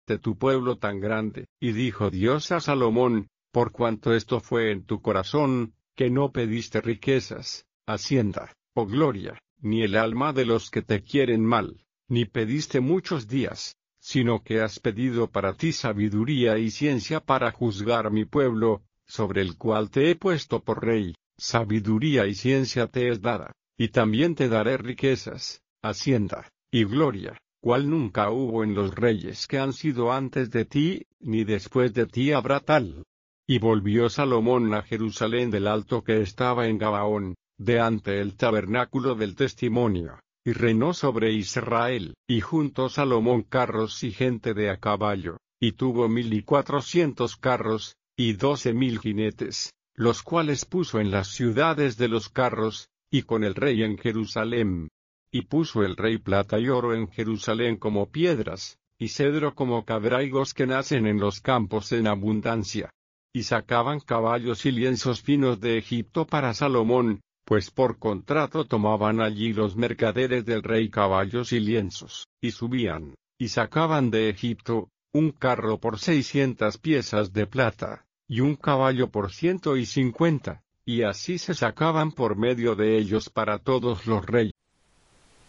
hiciste tu pueblo tan grande. Y dijo Dios a Salomón, por cuanto esto fue en tu corazón, que no pediste riquezas, hacienda, o gloria, ni el alma de los que te quieren mal, ni pediste muchos días, sino que has pedido para ti sabiduría y ciencia para juzgar mi pueblo, sobre el cual te he puesto por rey, sabiduría y ciencia te es dada, y también te daré riquezas, hacienda, y gloria, cual nunca hubo en los reyes que han sido antes de ti, ni después de ti habrá tal. Y volvió Salomón a Jerusalén del alto que estaba en Gabaón, de ante el tabernáculo del testimonio, y reinó sobre Israel. Y juntó Salomón carros y gente de a caballo, y tuvo 1400 carros, y 12,000 jinetes, los cuales puso en las ciudades de los carros, y con el rey en Jerusalén. Y puso el rey plata y oro en Jerusalén como piedras, y cedro como cabraigos que nacen en los campos en abundancia. Y sacaban caballos y lienzos finos de Egipto para Salomón, pues por contrato tomaban allí los mercaderes del rey caballos y lienzos, y subían, y sacaban de Egipto, un carro por 600 piezas de plata, y un caballo por 150, y así se sacaban por medio de ellos para todos los reyes.